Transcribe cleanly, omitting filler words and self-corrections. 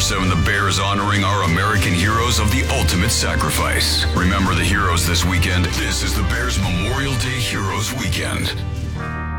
24/7, the Bears honoring our American heroes of the ultimate sacrifice. Remember the heroes this weekend. This is the Bears Memorial Day Heroes Weekend.